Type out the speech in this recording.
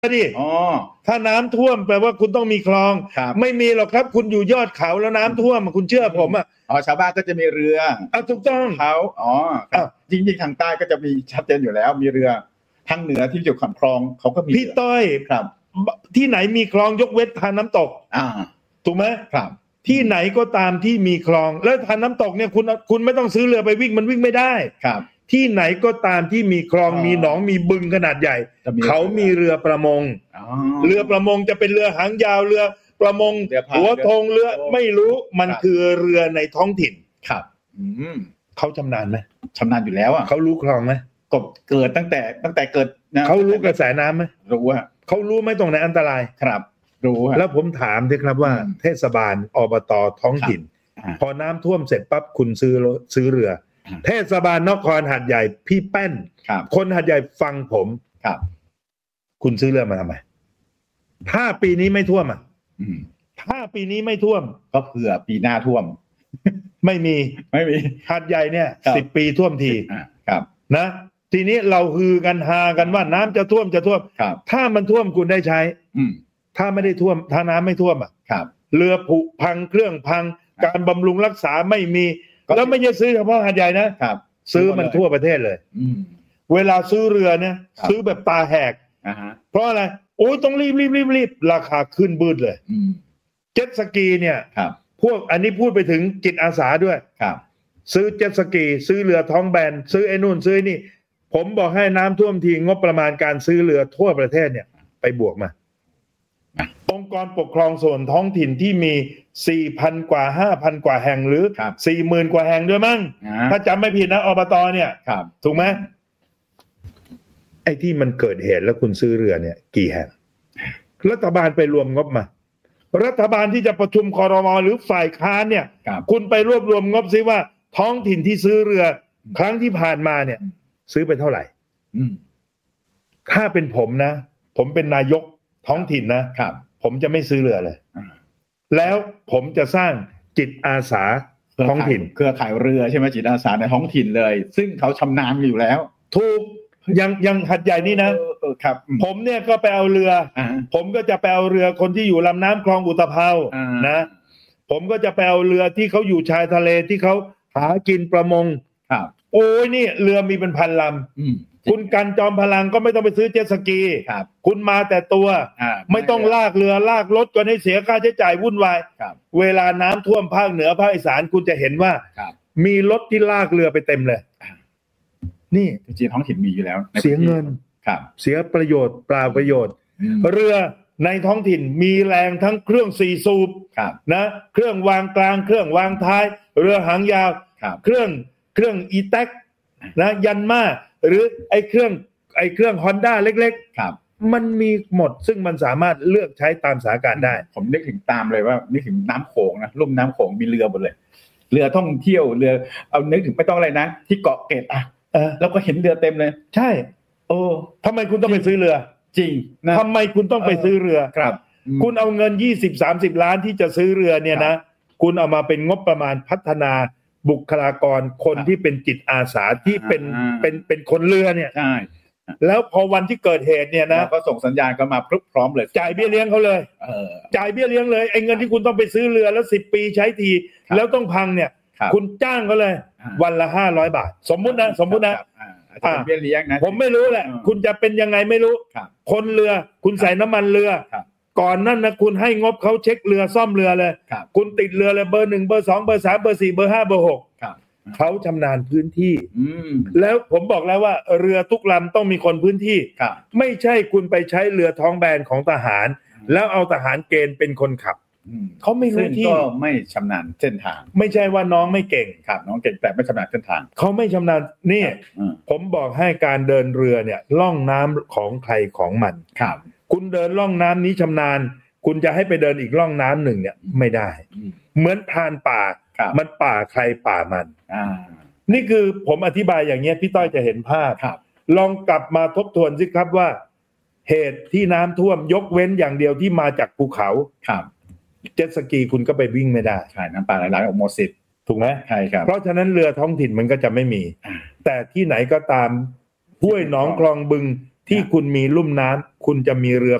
ดิถ้าน้ำท่วมแปลว่าคุณต้องมีคลองไม่มีหรอกครับคุณอยู่ยอดเขาแล้วน้ำท่วมคุณเชื่อผมชาวบ้านก็จะมีเรือถูกต้องเขาจริงๆทางใต้ก็จะมีชัดเจนอยู่แล้วมีเรือทางเหนือที่อยู่ขำคลองเขาก็มีพี่ต้อยครับที่ไหนมีคลองยกเว้นทานน้ำตกถูกไหมครับที่ไหนก็ตามที่มีคลองแล้วทานน้ำตกเนี่ยคุณไม่ต้องซื้อเรือไปวิ่งมันวิ่งไม่ได้ครับที่ไหนก็ตามที่มีคลองมีหนองมีบึงขนาดใหญ่เขามีเรือประมงเรือประมงจะเป็นเรือหางยาวเรือประมงหัวธงเรือไม่รู้มันคือเรือในท้องถิ่นครับเขาชำนาญไหมชำนาญอยู่แล้วเขารู้คลองไหมก็เกิดตั้งแต่เกิดเขารู้กระแสน้ำไหมรู้เขารู้ไหมตรงไหนอันตรายครับรู้แล้วผมถามด้วยครับว่าเทศบาลอบตท้องถิ่นพอน้ำท่วมเสร็จปั๊บคุณซื้อเรือเทศบาลนครหาดใหญ่พี่แป้นคนหาดใหญ่ฟังผมคุณซื้อเรือมาทำไมถ้าปีนี้ไม่ท่วมถ้าปีนี้ไม่ท่วมก็เผื่อปีหน้าท่วมไม่มีหาดใหญ่เนี่ย10 ปีท่วมทีนะทีนี้เราฮือกันฮากันว่าน้ำจะท่วมถ้ามันท่วมคุณได้ใช้ถ้าไม่ได้ท่วมถ้าน้ำไม่ท่วมเรือผุพังเครื่องพังการบำรุงรักษาไม่มีแล้วไม่ใช่ซื้อเฉพาะหาดใหญ่นะซื้อมันทั่วประเทศเลยเวลาซื้อเรือเนี่ยซื้อแบบตาแหกเพราะอะไรโอ้ยต้องรีบราคาขึ้นบืดเลยเจ็ตสกีเนี่ยพวกอันนี้พูดไปถึงจิตอาสาด้วยซื้อเจ็ตสกีซื้อเรือท้องแบนซื้อไอ้นู่นซื้อนี่ผมบอกให้น้ำท่วมทีงบประมาณการซื้อเรือทั่วประเทศเนี่ยไปบวกมาองค์กรปกครองส่วนท้องถิ่นที่มี 4,000 กว่า 5,000 กว่าแห่งหรือ 40,000 กว่าแห่งด้วยมั้งถ้าจำไม่ผิดนะอบตเนี่ยถูกไหมไอ้ที่มันเกิดเหตุแล้วคุณซื้อเรือเนี่ยกี่แห่งรัฐบาลไปรวมงบมารัฐบาลที่จะประชุมครม.หรือฝ่ายค้านเนี่ยคุณไปรวบรวมงบซิว่าท้องถิ่นที่ซื้อเรือครั้งที่ผ่านมาเนี่ยซื้อไปเท่าไหร่ถ้าเป็นผมนะผมเป็นนายกท้องถิ่นนะผมจะไม่ซื้อเรือเลยแล้วผมจะสร้างจิตอาสาท้องถิ่นเครือข่ายเรือใช่ไหมจิตอาสาในท้องถิ่นเลยซึ่งเขาชำนาญอยู่แล้วถูกยังหัดใหญ่นี่นะครับผมเนี่ยก็ไปเอาเรือผมก็จะไปเอาเรือคนที่อยู่ลำน้ำคลองอุตภเปานะผมก็จะไปเอาเรือที่เขาอยู่ชายทะเลที่เขาหากินประมงโอ้ยนี่เรือมีเป็นพันลำคุณกันจอมพลังก็ไม่ต้องไปซื้อเจ็ตสกีคุณมาแต่ตัวไม่ต้องลากเรือลากรถกันให้เสียค่าใช้จ่ายวุ่นวายเวลาน้ำท่วมภาคเหนือภาคอีสานคุณจะเห็นว่ามีรถที่ลากเรือไปเต็มเลยนี่จริงๆท้องถิ่นมีอยู่แล้วเสียเงินเสียประโยชน์เปล่าประโยชน์เรือในท้องถิ่นมีแรงทั้งเครื่อง4 สูบนะเครื่องวางกลางเครื่องวางท้ายเรือหางยาวเครื่องอีแท็กนะยันมาหรือไอ้เครื่อง Honda เล็กๆมันมีหมดซึ่งมันสามารถเลือกใช้ตามสถานการณ์ได้ผมนึกถึงตามเลยว่านึกถึงน้ำโขงนะลุ่มน้ำโขงมีเรือหมดเลยเรือท่องเที่ยวเรือเอานึกถึงไม่ต้องอะไรนะที่เกาะเกร็ดแล้วก็เห็นเรือเต็มเลยใช่ทำไมคุณต้องไปซื้อเรือจริงนะทำไมคุณต้องไปซื้อเรือครับคุณเอาเงิน 20-30 ล้านที่จะซื้อเรือเนี่ยนะคุณเอามาเป็นงบประมาณพัฒนาบุคลากรคนที่เป็นจิตอาสาที่เป็นคนเรือเนี่ยใช่แล้วพอวันที่เกิดเหตุเนี่ยนะก็ส่งสัญญาณก็มาพร้อมเลยจ่ายเบี้ยเลี้ยงเขาเลยจ่ายเบี้ยเลี้ยงเลยไอ้เงินที่คุณต้องไปซื้อเรือแล้ว10 ปีใช้ทีแล้วต้องพังเนี่ยคุณจ้างเขาเลยวันละ500 บาทสมมุตินะเบี้ยเลี้ยงนะผมไม่รู้แหละคุณจะเป็นยังไงไม่รู้คนเรือคุณใส่น้ำมันเรือก่อนนั้นนะคุณให้งบเขาเช็คเรือซ่อมเรือเลยคุณติดเรือเลยเบอร์1เบอร์2เบอร์3เบอร์4เบอร์5เบอร์6เขาชำนาญพื้นที่แล้วผมบอกแล้วว่าเรือทุกลำต้องมีคนพื้นที่ไม่ใช่คุณไปใช้เรือท้องแบนของทหารแล้วเอาทหารเกณฑ์เป็นคนขับเขาไม่รู้ที่ก็ไม่ชำนาญเส้นทางไม่ใช่ว่าน้องไม่เก่งครับน้องเก่งแต่ไม่ชำนาญเส้นทางเขาไม่ชำนาญนี่ผมบอกให้การเดินเรือเนี่ยล่องน้ำของใครของมันครับคุณเดินล่องน้ำนี้ชำนาญคุณจะให้ไปเดินอีกล่องน้ำหนึ่งเนี่ยไม่ได้เหมือนพรานป่ามันป่าใครป่ามันนี่คือผมอธิบายอย่างเงี้ยพี่ต้อยจะเห็นภาพลองกลับมาทบทวนสิครับว่าเหตุที่น้ำท่วมยกเว้นอย่างเดียวที่มาจากภูเขาเจ็ตสกีคุณก็ไปวิ่งไม่ได้ใช่น้ำป่าไหลหลากออกหมดสิทธิ์ถูกไหมใช่ครับเพราะฉะนั้นเรือท้องถิ่นมันก็จะไม่มีแต่ที่ไหนก็ตามห้วยหนองคลองบึงที่คุณมีลุ่มน้ำคุณจะมีเรือ